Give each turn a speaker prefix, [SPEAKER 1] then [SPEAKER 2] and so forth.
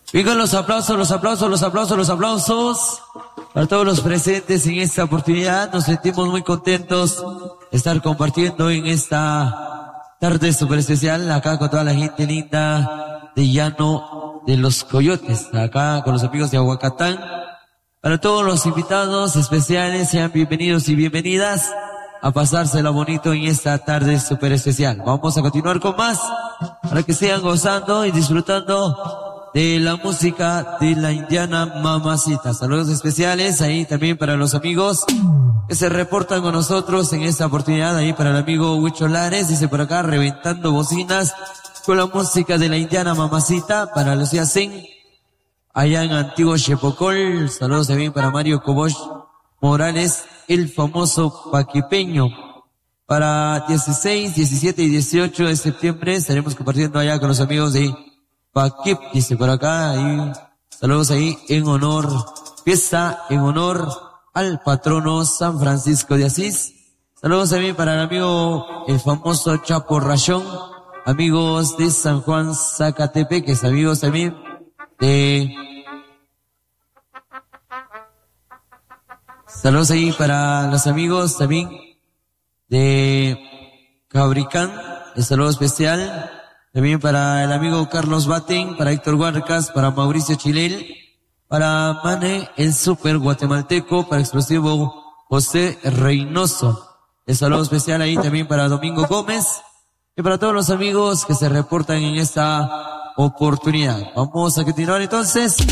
[SPEAKER 1] Vengan los aplausos, los aplausos, los aplausos, los aplausos. Para todos los presentes en esta oportunidad, nos sentimos muy contentos de estar compartiendo en esta tarde súper especial acá con toda la gente linda de Llano de los Coyotes, acá con los amigos de Aguacatán. Para todos los invitados especiales, sean bienvenidos y bienvenidas a pasársela bonito en esta tarde súper especial. Vamos a continuar con más para que sigan gozando y disfrutando de la música de la Indiana Mamacita. Saludos especiales ahí también para los amigos que se reportan con nosotros en esta oportunidad. Ahí para el amigo Huicho Lares, dice por acá, reventando bocinas con la música de la Indiana Mamacita para los que hacen allá en Antiguo Chepocol. Saludos también para Mario Cobosh Morales, el famoso paquipeño. Para 16, 17 y 18 de septiembre estaremos compartiendo allá con los amigos de Paquip, dice por acá, y saludos ahí en honor, fiesta en honor al patrono San Francisco de Asís. Saludos también para el amigo, el famoso Chapo Rayón, amigos de San Juan Zacatepeques, amigos también de... Saludos ahí para los amigos también de Cabricán, el saludo especial. También para el amigo Carlos Baten, para Héctor Huarcas, para Mauricio Chilel, para Mane, el super guatemalteco, para Explosivo José Reynoso. El saludo especial ahí también para Domingo Gómez y para todos los amigos que se reportan en esta oportunidad. Vamos a continuar entonces.